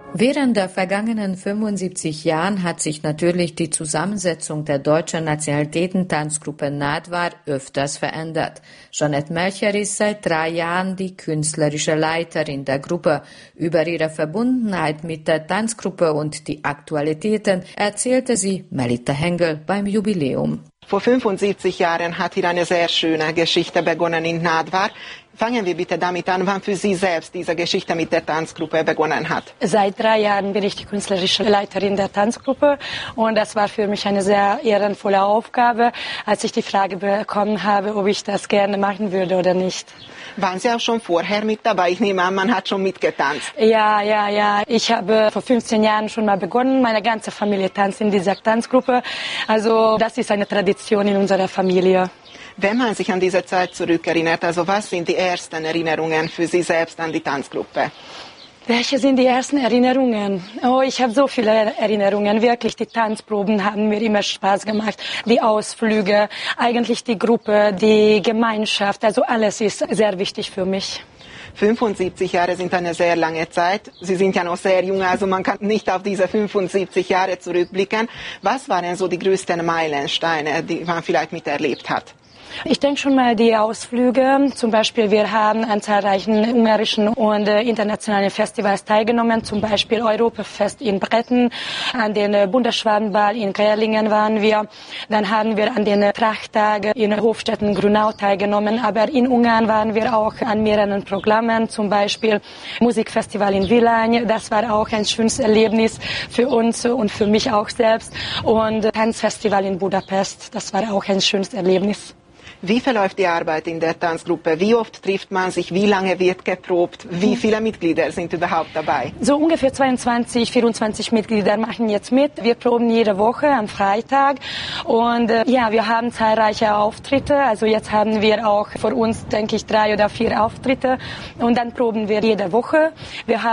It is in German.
Während der vergangenen 75 Jahren hat sich natürlich die Zusammensetzung der deutschen Nationalitäten-Tanzgruppe Nádvár öfters verändert. Jeanette Melcher ist seit 3 Jahren die künstlerische Leiterin der Gruppe. Über ihre Verbundenheit mit der Tanzgruppe und die Aktualitäten erzählte sie Melita Hengel beim Jubiläum. Vor 75 Jahren hat hier eine sehr schöne Geschichte begonnen in Nádvár. Fangen wir bitte damit an, wann für Sie selbst diese Geschichte mit der Tanzgruppe begonnen hat. Seit 3 Jahren bin ich die künstlerische Leiterin der Tanzgruppe und das war für mich eine sehr ehrenvolle Aufgabe, als ich die Frage bekommen habe, ob ich das gerne machen würde oder nicht. Waren Sie auch schon vorher mit dabei? Ich nehme an, man hat schon mitgetanzt. Ja. Ich habe vor 15 Jahren schon mal begonnen. Meine ganze Familie tanzt in dieser Tanzgruppe. Also das ist eine Tradition in unserer Familie. Wenn man sich an diese Zeit zurückerinnert, also was sind die ersten Erinnerungen für Sie selbst an die Tanzgruppe? Welche sind die ersten Erinnerungen? Oh, ich habe so viele Erinnerungen. Wirklich, die Tanzproben haben mir immer Spaß gemacht. Die Ausflüge, eigentlich die Gruppe, die Gemeinschaft. Also alles ist sehr wichtig für mich. 75 Jahre sind eine sehr lange Zeit. Sie sind ja noch sehr jung, also man kann nicht auf diese 75 Jahre zurückblicken. Was waren so die größten Meilensteine, die man vielleicht miterlebt hat? Ich denke schon mal die Ausflüge. Zum Beispiel, wir haben an zahlreichen ungarischen und internationalen Festivals teilgenommen. Zum Beispiel Europafest in Bretten, an den Bundesschwabenball in Gerlingen waren wir. Dann haben wir an den Trachttagen in Hofstetten-Grünau teilgenommen. Aber in Ungarn waren wir auch an mehreren Programmen, zum Beispiel Musikfestival in Villány. Das war auch ein schönes Erlebnis für uns und für mich auch selbst. Und Tanzfestival in Budapest, das war auch ein schönes Erlebnis. Wie verläuft die Arbeit in der Tanzgruppe? Wie oft trifft man sich? Wie lange wird geprobt? Wie viele Mitglieder sind überhaupt dabei? So ungefähr 22, 24 Mitglieder machen jetzt mit. Wir proben jede Woche am Freitag. Und wir haben zahlreiche Auftritte. Also jetzt haben wir auch vor uns, denke ich, 3 oder 4 Auftritte. Und dann proben wir jede Woche. Wir haben